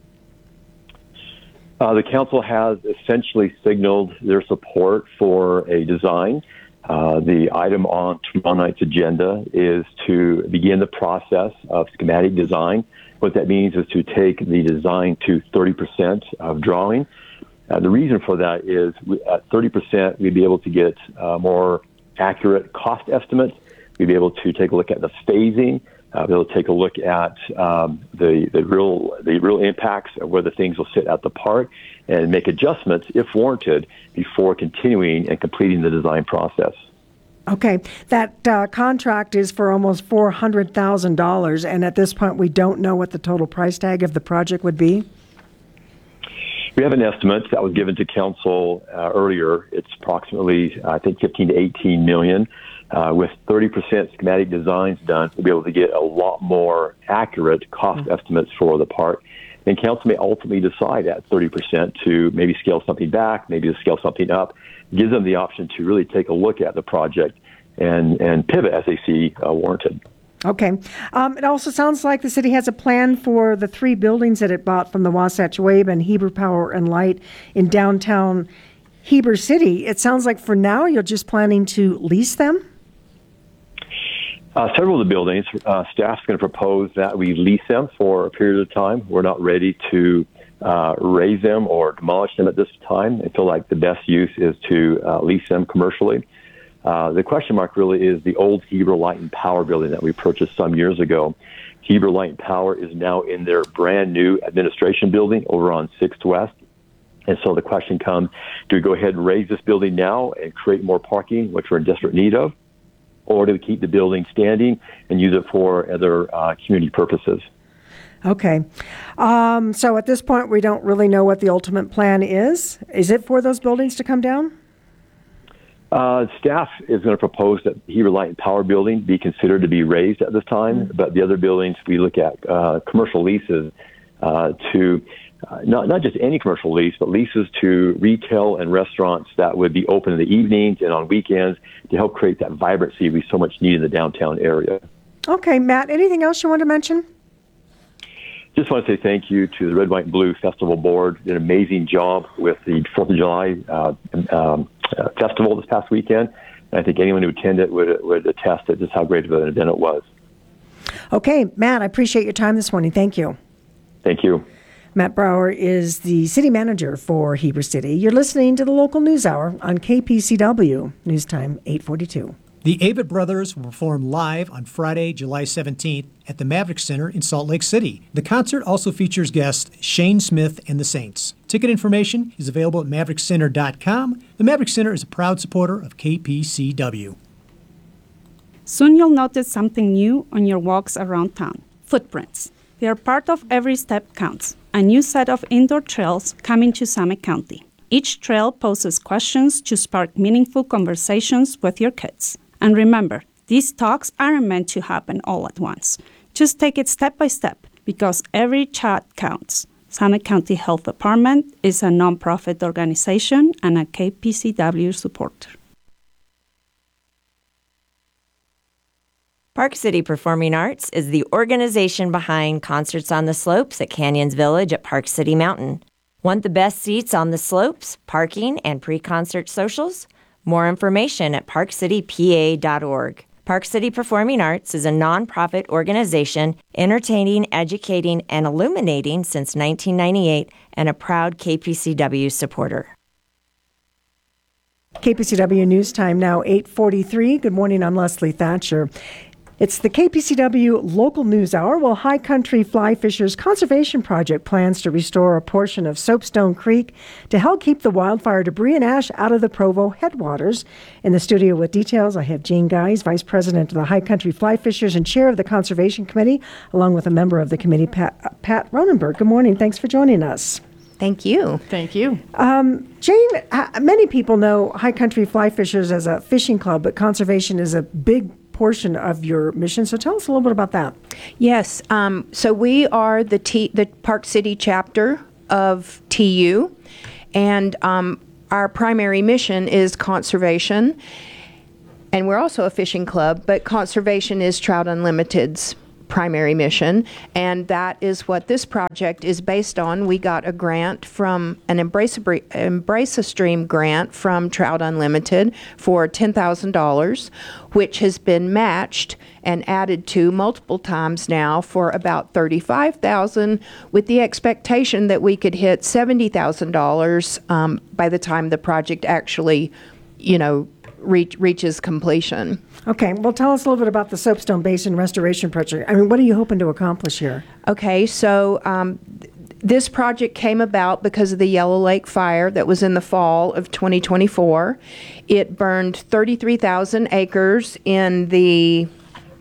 The council has essentially signaled their support for a design. The item on tomorrow night's agenda is to begin the process of schematic design. What that means is to take the design to 30% of drawing. The reason for that is at 30%, we'd be able to get more accurate cost estimates. We'd be able to take a look at the phasing. Be able to take a look at the real impacts of where the things will sit at the park and make adjustments, if warranted, before continuing and completing the design process. Okay. That contract is for almost $400,000, and at this point, we don't know what the total price tag of the project would be? We have an estimate that was given to council earlier. It's approximately, I think, 15 to 18 million. With 30% schematic designs done, we'll be able to get a lot more accurate cost estimates for the park. And council may ultimately decide at 30% to maybe scale something back, maybe to scale something up. It gives them the option to really take a look at the project and pivot as they see warranted. Okay. It also sounds like the city has a plan for the 3 buildings that it bought from the Wasatch Wave and Heber Power and Light in downtown Heber City. It sounds like for now you're just planning to lease them? Several of the buildings, staff's going to propose that we lease them for a period of time. We're not ready to raise them or demolish them at this time. I feel like the best use is to lease them commercially. The question mark really is the old Heber Light and Power building that we purchased some years ago. Heber Light and Power is now in their brand new administration building over on 6th West. And so the question comes, do we go ahead and raise this building now and create more parking, which we're in desperate need of? Or do we keep the building standing and use it for other community purposes? Okay. So at this point, we don't really know what the ultimate plan is. Is it for those buildings to come down? Staff is going to propose that the Heber Light and Power building be considered to be raised at this time, but the other buildings, we look at commercial leases to not just any commercial lease, but leases to retail and restaurants that would be open in the evenings and on weekends to help create that vibrancy we so much need in the downtown area. Okay, Matt, anything else you want to mention? Just want to say thank you to the Red, White, and Blue Festival Board. Did an amazing job with the 4th of July festival this past weekend. And I think anyone who attended would attest to just how great of an event it was. Okay, Matt, I appreciate your time this morning. Thank you. Thank you. Matt Brower is the city manager for Heber City. You're listening to the Local News Hour on KPCW, News Time 842. The Avett Brothers will perform live on Friday, July 17th at the Maverick Center in Salt Lake City. The concert also features guests Shane Smith and the Saints. Ticket information is available at maverickcenter.com. The Maverick Center is a proud supporter of KPCW. Soon you'll notice something new on your walks around town. Footprints. They are part of Every Step Counts, a new set of indoor trails coming to Summit County. Each trail poses questions to spark meaningful conversations with your kids. And remember, these talks aren't meant to happen all at once. Just take it step by step, because every chat counts. Summit County Health Department is a nonprofit organization and a KPCW supporter. Park City Performing Arts is the organization behind Concerts on the Slopes at Canyons Village at Park City Mountain. Want the best seats on the slopes, parking, and pre-concert socials? More information at parkcitypa.org. Park City Performing Arts is a nonprofit organization entertaining, educating, and illuminating since 1998 and a proud KPCW supporter. KPCW News Time now 8:43. Good morning, I'm Leslie Thatcher. It's the KPCW Local News Hour. Well, High Country Fly Fishers Conservation Project plans to restore a portion of Soapstone Creek to help keep the wildfire debris and ash out of the Provo headwaters. In the studio with details, I have Jane Guys, Vice President of the High Country Fly Fishers and Chair of the Conservation Committee, along with a member of the committee, Pat Ronenberg. Good morning. Thanks for joining us. Thank you. Thank you. Jane, many people know High Country Fly Fishers as a fishing club, but conservation is a big portion of your mission. So tell us a little bit about that. Yes. So we are the Park City chapter of TU, and our primary mission is conservation. And we're also a fishing club, but conservation is Trout Unlimited's primary mission, and that is what this project is based on. We got a grant from an Embrace a Stream grant from Trout Unlimited for $10,000, which has been matched and added to multiple times now for about $35,000, with the expectation that we could hit $70,000 by the time the project actually, reaches completion. Okay, well, tell us a little bit about the Soapstone Basin Restoration Project. I mean, what are you hoping to accomplish here? Okay, so this project came about because of the Yellow Lake fire that was in the fall of 2024. It burned 33,000 acres in the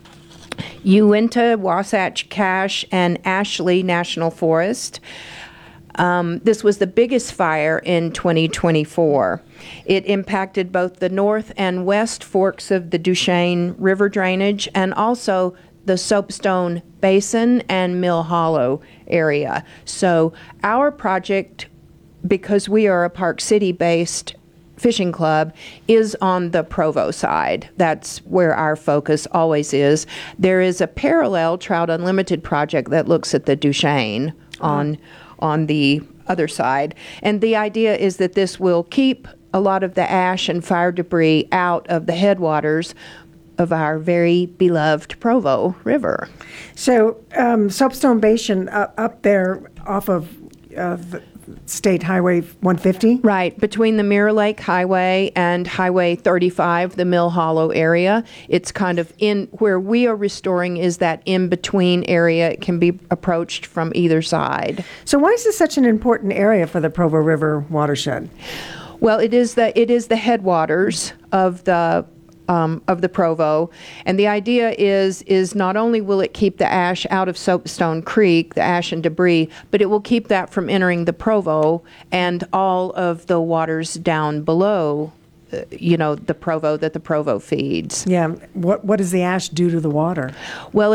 Uinta, Wasatch, Cache, and Ashley National Forest. This was the biggest fire in 2024. It impacted both the north and west forks of the Duchesne River drainage and also the Soapstone Basin and Mill Hollow area. So our project, because we are a Park City-based fishing club, is on the Provo side. That's where our focus always is. There is a parallel Trout Unlimited project that looks at the Duchesne on the other side. And the idea is that this will keep a lot of the ash and fire debris out of the headwaters of our very beloved Provo River. So Soapstone Basin up there off of State Highway 150? Right, between the Mirror Lake Highway and Highway 35, the Mill Hollow area. It's kind of in where we are restoring is that in-between area. It can be approached from either side. So why is this such an important area for the Provo River watershed? Well, it is the headwaters of the Provo, and the idea is not only will it keep the ash out of Soapstone Creek, the ash and debris, but it will keep that from entering the Provo and all of the waters down below, the Provo that the Provo feeds. Yeah. What does the ash do to the water? Well,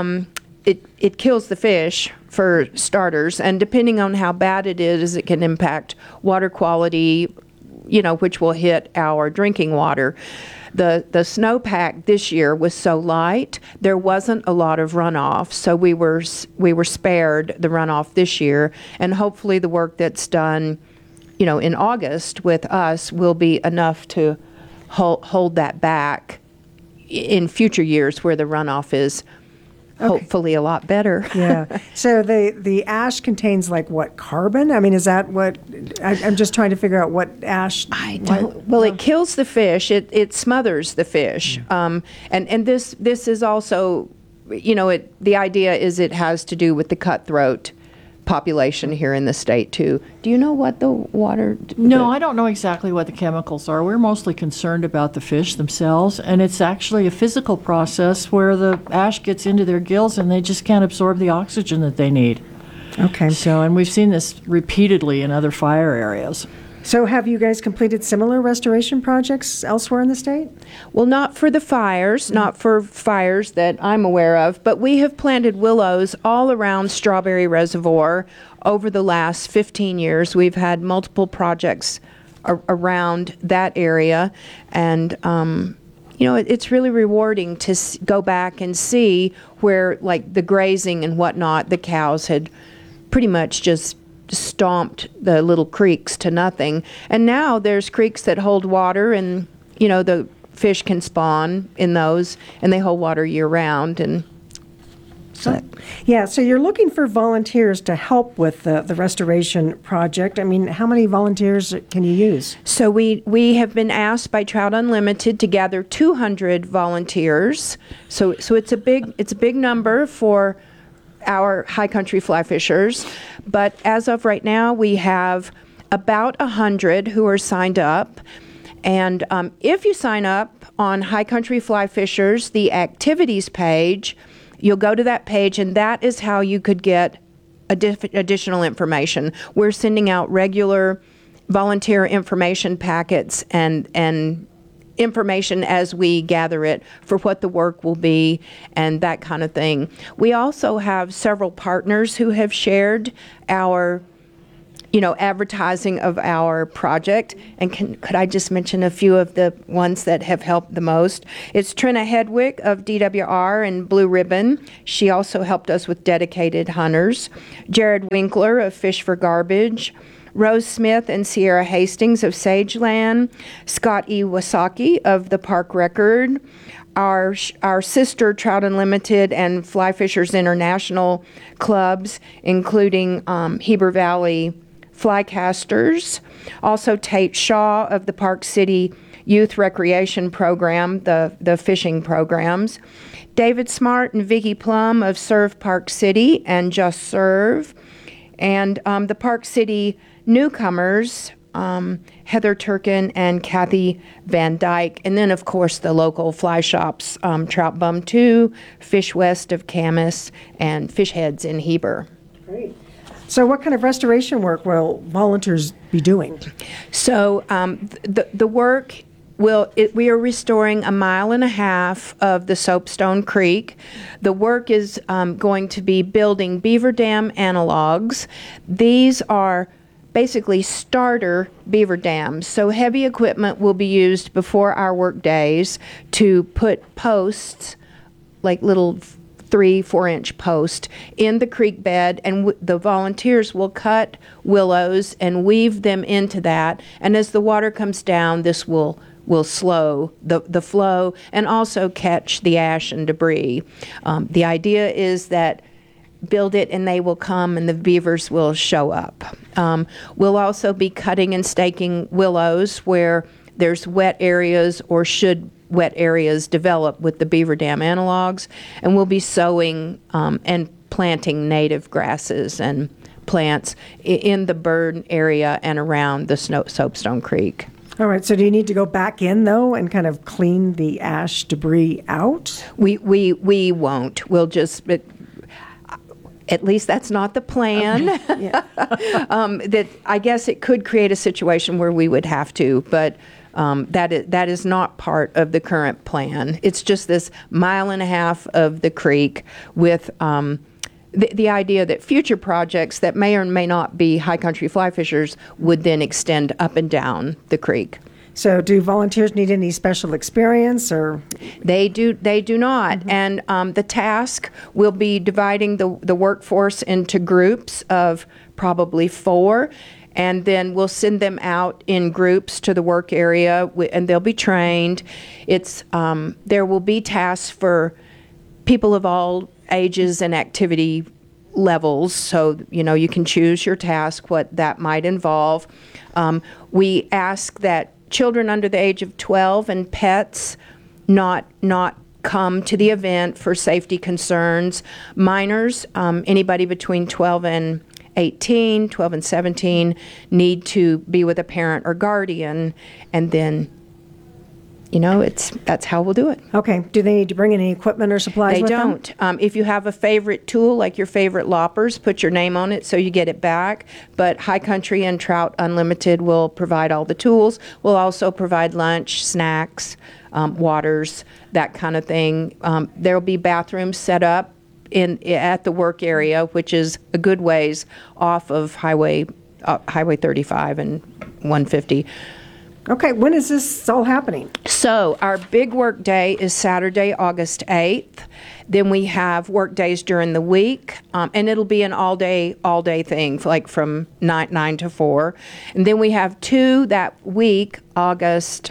it kills the fish for starters, and depending on how bad it is, it can impact water quality, which will hit our drinking water. The snowpack this year was so light, there wasn't a lot of runoff, so we were spared the runoff this year, and hopefully the work that's done, in August with us will be enough to hold that back in future years where the runoff is hopefully a lot better. Yeah. So the ash contains what, carbon? I mean, is that what, I'm just trying to figure out what ash. Well, it kills the fish. It smothers the fish. And this is also, the idea is it has to do with the cutthroat population here in the state too. Do you know what the water? No, I don't know exactly what the chemicals are. We're mostly concerned about the fish themselves, and it's actually a physical process where the ash gets into their gills and they just can't absorb the oxygen that they need. Okay. So, and we've seen this repeatedly in other fire areas. So have you guys completed similar restoration projects elsewhere in the state? Well, not for fires that I'm aware of, but we have planted willows all around Strawberry Reservoir over the last 15 years. We've had multiple projects around that area, and it's really rewarding to go back and see where, the grazing and whatnot, the cows had pretty much just stomped the little creeks to nothing. And now there's creeks that hold water, and the fish can spawn in those, and they hold water year round. And So. Yeah, so you're looking for volunteers to help with the restoration project. I mean, how many volunteers can you use? So we have been asked by Trout Unlimited to gather 200 volunteers. So it's a big number for our high country fly fishers. But as of right now, we have about 100 who are signed up. And if you sign up on High Country Fly Fishers, the activities page, you'll go to that page, and that is how you could get additional information. We're sending out regular volunteer information packets and information as we gather it for what the work will be and that kind of thing. We also have several partners who have shared our advertising of our project. And could I just mention a few of the ones that have helped the most? It's Trina Hedwick of DWR and Blue Ribbon. She also helped us with Dedicated Hunters. Jared Winkler of Fish for Garbage. Rose Smith and Sierra Hastings of Sageland. Scott E. Wasaki of the Park Record. Our sister Trout Unlimited and Fly Fishers International clubs, including Heber Valley Flycasters. Also Tate Shaw of the Park City Youth Recreation Program, the fishing programs. David Smart and Vicki Plum of Serve Park City and Just Serve. And the Park City newcomers, Heather Turkin and Kathy Van Dyke. And then, of course, the local fly shops, Trout Bum 2, Fish West of Camas, and Fish Heads in Heber. Great. So what kind of restoration work will volunteers be doing? So the work we are restoring 1.5 miles of the Soapstone Creek. The work is going to be building beaver dam analogs. These are basically starter beaver dams. So heavy equipment will be used before our work days to put posts, like little 3-4 inch post, in the creek bed, and the volunteers will cut willows and weave them into that. And as the water comes down, this will slow the flow and also catch the ash and debris. The idea is that build it and they will come and the beavers will show up. We'll also be cutting and staking willows where there's wet areas or should wet areas develop with the beaver dam analogs, and we'll be sowing and planting native grasses and plants in the burn area and around the Soapstone Creek. All right, so do you need to go back in, though, and kind of clean the ash debris out? We won't. We'll just... At least that's not the plan. Okay. Yeah. That I guess it could create a situation where we would have to, but that is not part of the current plan. It's just this 1.5 miles of the creek with the idea that future projects that may or may not be high country fly fishers would then extend up and down the creek. So do volunteers need any special experience, or? They do not. Mm-hmm. And the task will be dividing the workforce into groups of probably 4, and then we'll send them out in groups to the work area, and they'll be trained. There will be tasks for people of all ages and activity levels, so you can choose your task, what that might involve. We ask that children under the age of 12 and pets not come to the event for safety concerns. Minors, anybody between 12 and 18, 12 and 17, need to be with a parent or guardian, and then that's how we'll do it. Okay. Do they need to bring any equipment or supplies with them? They don't. If you have a favorite tool, like your favorite loppers, put your name on it so you get it back. But High Country and Trout Unlimited will provide all the tools. We'll also provide lunch, snacks, waters, that kind of thing. There'll be bathrooms set up at the work area, which is a good ways off of Highway 35 and 150. Okay, when is this all happening? So our big work day is Saturday, August 8th. Then we have work days during the week, and it'll be an all-day thing, like from 9 to 4. And then we have 2 that week, August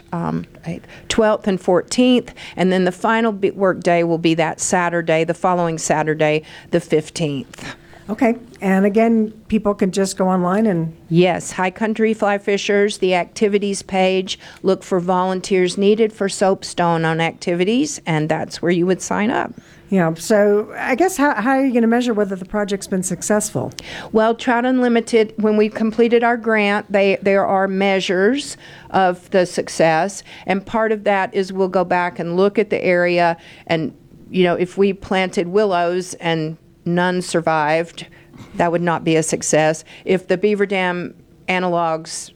12th and 14th, and then the final work day will be that Saturday, the following Saturday, the 15th. Okay, and again, people can just go online and... Yes, High Country Fly Fishers, the activities page, look for volunteers needed for soapstone on activities, and that's where you would sign up. Yeah, so I guess how are you going to measure whether the project's been successful? Well, Trout Unlimited, when we completed our grant, there are measures of the success, and part of that is we'll go back and look at the area, and, if we planted willows and none survived, that would not be a success. If the beaver dam analogs,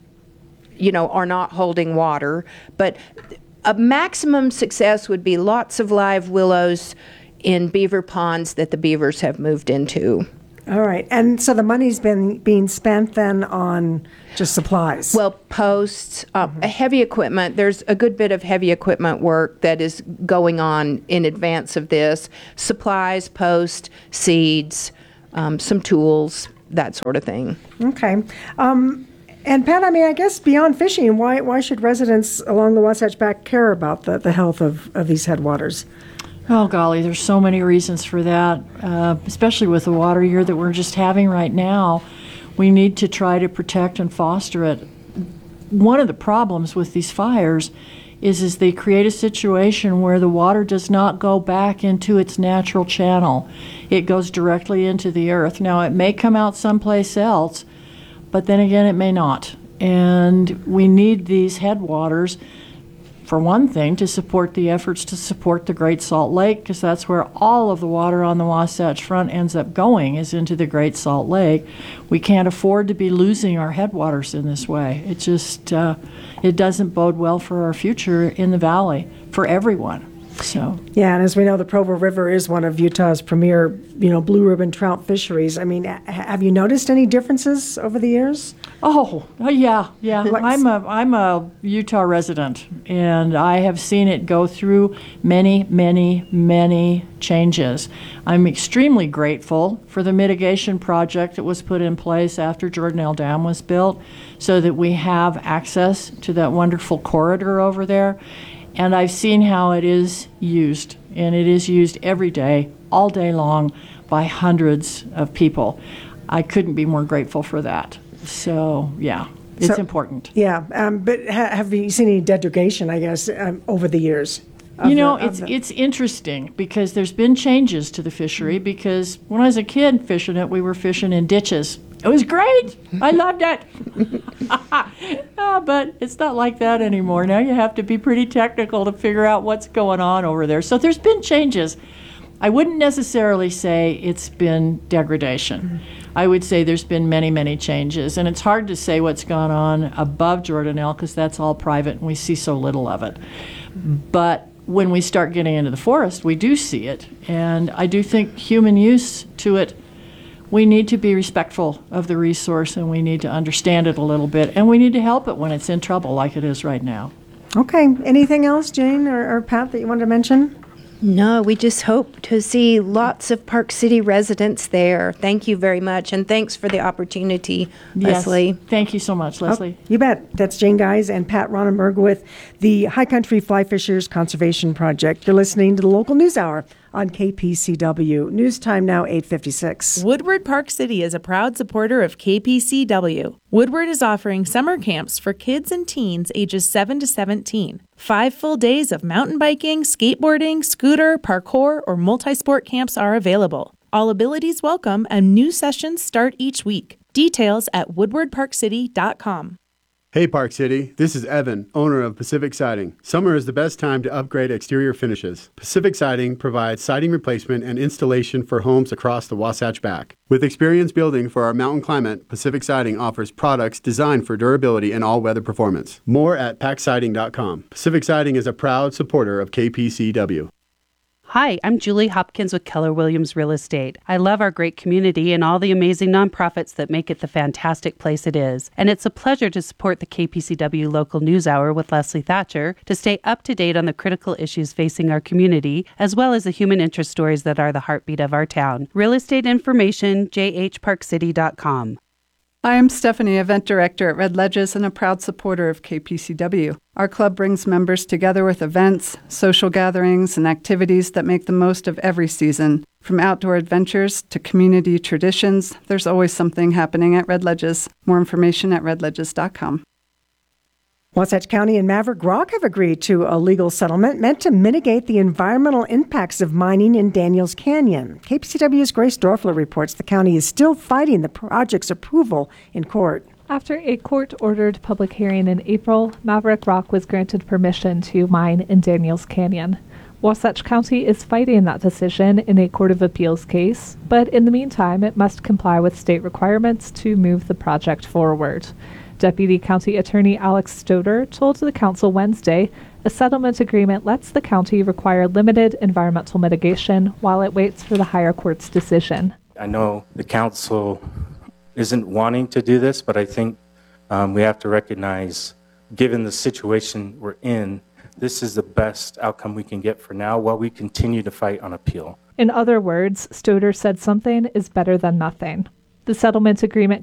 are not holding water, but a maximum success would be lots of live willows in beaver ponds that the beavers have moved into. All right, and so the money's being spent then on just supplies? Well, posts, heavy equipment. There's a good bit of heavy equipment work that is going on in advance of this. Supplies, posts, seeds, some tools, that sort of thing. Okay. And Pat, I guess beyond fishing, why should residents along the Wasatch Back care about the health of these headwaters? Oh, golly, there's so many reasons for that, especially with the water year that we're just having right now. We need to try to protect and foster it. One of the problems with these fires is they create a situation where the water does not go back into its natural channel. It goes directly into the earth. Now, it may come out someplace else, but then again, it may not. And we need these headwaters, for one thing, to support the efforts to support the Great Salt Lake, because that's where all of the water on the Wasatch Front ends up going, is into the Great Salt Lake. We can't afford to be losing our headwaters in this way. It just, it doesn't bode well for our future in the valley, for everyone. So. Yeah, and as we know, the Provo River is one of Utah's premier, blue ribbon trout fisheries. Have you noticed any differences over the years? Oh, yeah. I'm a Utah resident, and I have seen it go through many, many, many changes. I'm extremely grateful for the mitigation project that was put in place after Jordanelle Dam was built, so that we have access to that wonderful corridor over there. And I've seen how it is used, and it is used every day, all day long, by hundreds of people. I couldn't be more grateful for that. So, yeah, it's important. Yeah, but have you seen any degradation, I guess, over the years? It's interesting because there's been changes to the fishery, because when I was a kid fishing it, we were fishing in ditches. It was great. I loved it. But it's not like that anymore. Now you have to be pretty technical to figure out what's going on over there. So there's been changes. I wouldn't necessarily say it's been degradation. I would say there's been many, many changes. And it's hard to say what's gone on above Jordanelle, because that's all private and we see so little of it. But when we start getting into the forest, we do see it. And I do think human use to it, we need to be respectful of the resource, and we need to understand it a little bit, and we need to help it when it's in trouble like it is right now. Okay. Anything else, Jane or Pat, that you wanted to mention? No, we just hope to see lots of Park City residents there. Thank you very much, and thanks for the opportunity, Leslie. Yes, thank you so much, Leslie. You bet. That's Jane Guys and Pat Ronenberg with the High Country Fly Fishers Conservation Project. You're listening to the Local News Hour on KPCW. News time now, 8:56. Woodward Park City is a proud supporter of KPCW. Woodward is offering summer camps for kids and teens ages 7 to 17. 5 full days of mountain biking, skateboarding, scooter, parkour, or multi-sport camps are available. All abilities welcome, and new sessions start each week. Details at woodwardparkcity.com. Hey Park City, this is Evan, owner of Pacific Siding. Summer is the best time to upgrade exterior finishes. Pacific Siding provides siding replacement and installation for homes across the Wasatch Back. With experience building for our mountain climate, Pacific Siding offers products designed for durability and all-weather performance. More at packsiding.com. Pacific Siding is a proud supporter of KPCW. Hi, I'm Julie Hopkins with Keller Williams Real Estate. I love our great community and all the amazing nonprofits that make it the fantastic place it is. And it's a pleasure to support the KPCW Local News Hour with Leslie Thatcher to stay up to date on the critical issues facing our community, as well as the human interest stories that are the heartbeat of our town. Real estate information, jhparkcity.com. I am Stephanie, Event Director at Red Ledges and a proud supporter of KPCW. Our club brings members together with events, social gatherings, and activities that make the most of every season. From outdoor adventures to community traditions, there's always something happening at Red Ledges. More information at redledges.com. Wasatch County and Maverick Rock have agreed to a legal settlement meant to mitigate the environmental impacts of mining in Daniels Canyon. KPCW's Grace Dorfler reports the county is still fighting the project's approval in court. After a court-ordered public hearing in April, Maverick Rock was granted permission to mine in Daniels Canyon. Wasatch County is fighting that decision in a Court of Appeals case, but in the meantime, it must comply with state requirements to move the project forward. Deputy County Attorney Alex Stoder told the council Wednesday a settlement agreement lets the county require limited environmental mitigation while it waits for the higher court's decision. I know the council isn't wanting to do this, but I think we have to recognize, given the situation we're in, this is the best outcome we can get for now while we continue to fight on appeal. In other words, Stoder said something is better than nothing. The settlement agreement